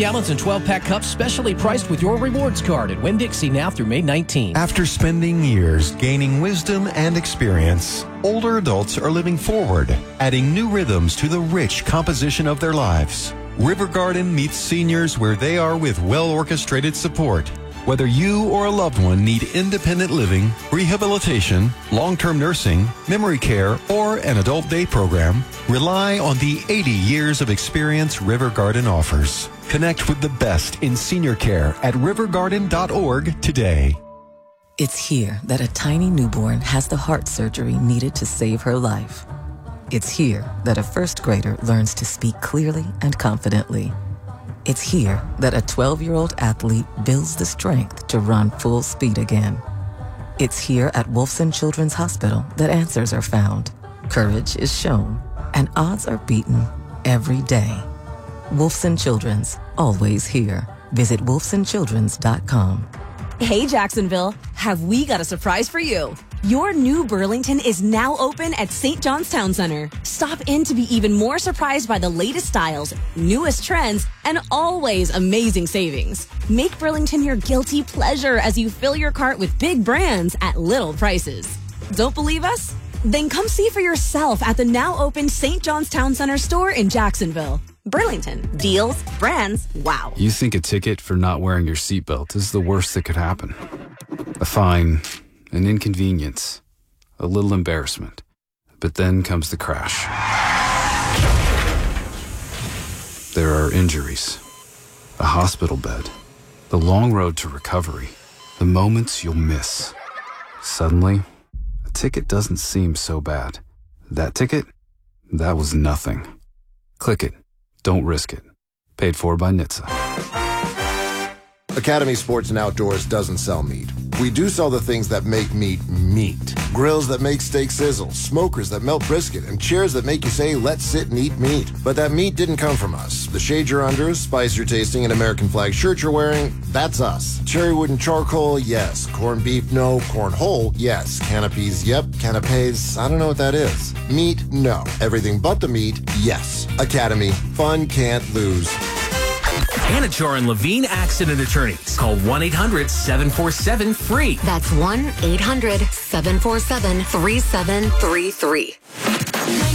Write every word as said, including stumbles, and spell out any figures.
Gallons and twelve-pack cups specially priced with your rewards card at Winn-Dixie now through May nineteenth. After spending years gaining wisdom and experience, older adults are living forward, adding new rhythms to the rich composition of their lives. River Garden meets seniors where they are with well-orchestrated support. Whether you or a loved one need independent living, rehabilitation, long-term nursing, memory care, or an adult day program, rely on the eighty years of experience River Garden offers. Connect with the best in senior care at river garden dot org today. It's here that a tiny newborn has the heart surgery needed to save her life. It's here that a first grader learns to speak clearly and confidently. It's here that a twelve-year-old athlete builds the strength to run full speed again. It's here at Wolfson Children's Hospital that answers are found, courage is shown, and odds are beaten every day. Wolfson Children's, always here. Visit wolfson childrens dot com. Hey Jacksonville, have we got a surprise for you? Your new Burlington is now open at Saint John's Town Center. Stop in to be even more surprised by the latest styles, newest trends, and always amazing savings. Make Burlington your guilty pleasure as you fill your cart with big brands at little prices. Don't believe us? Then come see for yourself at the now open Saint John's Town Center store in Jacksonville. Burlington. Deals, brands, wow. You think a ticket for not wearing your seatbelt is the worst that could happen. A fine, an inconvenience, a little embarrassment. But then comes the crash. There are injuries, a hospital bed, the long road to recovery, the moments you'll miss. Suddenly, a ticket doesn't seem so bad. That ticket? That was nothing. Click it. Don't risk it. Paid for by N H T S A. Academy Sports and Outdoors doesn't sell meat. We do sell the things that make meat meat. Grills that make steak sizzle, smokers that melt brisket, and chairs that make you say, let's sit and eat meat. But that meat didn't come from us. The shade you're under, spice you're tasting, and American flag shirt you're wearing, that's us. Cherry wood and charcoal, yes. Corned beef, no. Corn whole, yes. Canopies, yep. Canapes, I don't know what that is. Meat, no. Everything but the meat, yes. Academy, fun can't lose. Anachar and Levine Accident Attorneys. Call one eight hundred seven four seven FREE. That's one eight hundred seven four seven three seven three three.